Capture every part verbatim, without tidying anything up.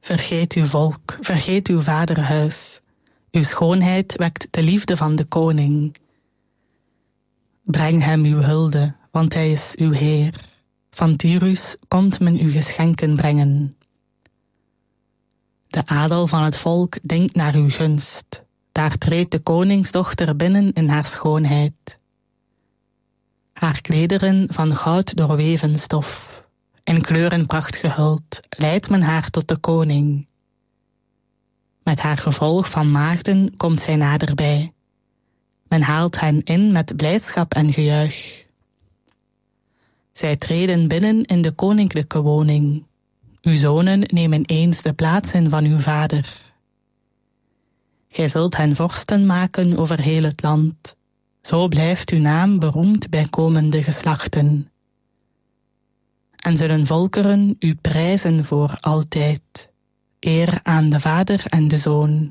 Vergeet uw volk, vergeet uw vaderhuis. Uw schoonheid wekt de liefde van de koning. Breng hem uw hulde, want hij is uw Heer. Van Tyrus komt men uw geschenken brengen. De adel van het volk denkt naar uw gunst. Daar treedt de koningsdochter binnen in haar schoonheid. Haar klederen van goud doorweven stof, in kleurenpracht gehuld, leidt men haar tot de koning. Met haar gevolg van maagden komt zij naderbij. Men haalt hen in met blijdschap en gejuich. Zij treden binnen in de koninklijke woning. Uw zonen nemen eens de plaats in van uw vader. Gij zult hen vorsten maken over heel het land. Zo blijft uw naam beroemd bij komende geslachten. En zullen volkeren u prijzen voor altijd. Eer aan de Vader en de Zoon.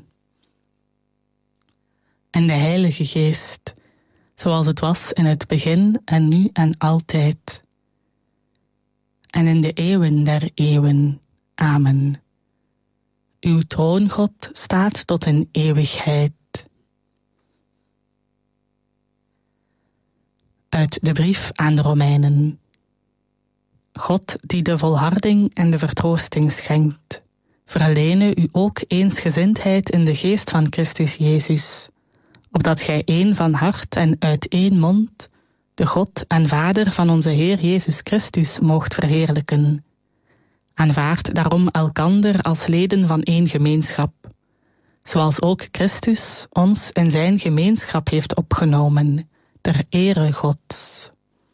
En de Heilige Geest, zoals het was in het begin en nu en altijd. En in de eeuwen der eeuwen. Amen. Uw troon, God, staat tot in eeuwigheid. Uit de brief aan de Romeinen. God, die de volharding en de vertroosting schenkt, verlene u ook eensgezindheid in de geest van Christus Jezus, opdat gij één van hart en uit één mond de God en Vader van onze Heer Jezus Christus moogt verheerlijken. Aanvaardt daarom elkander als leden van één gemeenschap, zoals ook Christus ons in zijn gemeenschap heeft opgenomen, ter ere Gods.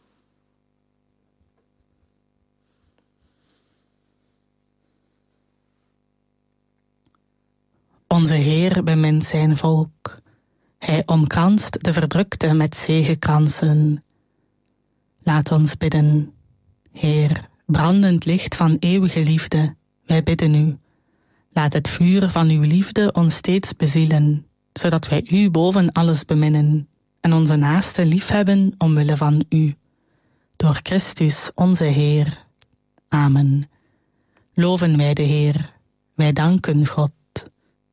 Onze Heer bemint zijn volk. Hij omkranst de verdrukte met zegekransen. Laat ons bidden. Heer, brandend licht van eeuwige liefde, wij bidden u. Laat het vuur van uw liefde ons steeds bezielen, zodat wij u boven alles beminnen en onze naaste liefhebben omwille van u. Door Christus onze Heer. Amen. Loven wij de Heer. Wij danken God.